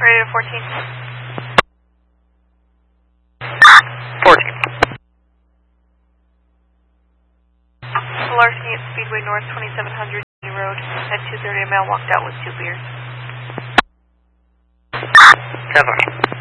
Radio 14. 14. Larceny at Speedway North, 2700 Road. At 2:30, a male walked out with 2 beers. 7.